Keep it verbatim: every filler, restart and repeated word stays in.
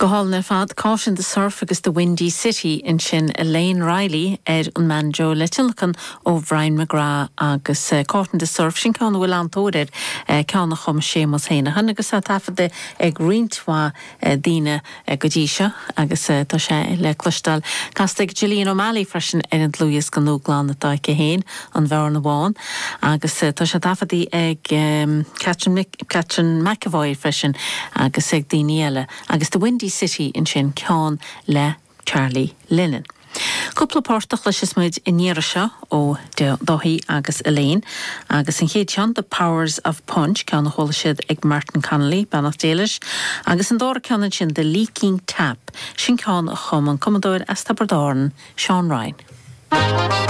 Gohal na fad caution the surf agus the Windy City in sin Elaine Riley er an man Joe Litchenlacan ó Brian McGrath agus uh, caution the surf sin can bhfuil antóidir uh, can chum sémas héna han agus a tafade ag rintwa uh, dína uh, godísha agus uh, tá sé le clustal castig Gillian O'Malley freshen Ernst Lewis gan nóglán na daike héin an bhar na bháin agus uh, tá sé tafade ag um, Catherine, Mc Catherine McAvoy freshen agus ag dína eile agus the Windy City in sin ceán le Charlie Lennon. Cúpla pártach leis is muid in Nírisha ó Dóthaí agus Elaine agus in chéad sean The Powers of Punch ceann na chola siad ag Martin Connolly Banach Déilis agus an dóra ceann sin The Leaking Tap sin ceann a chum an Commodore Estabardarn Sean Ryan.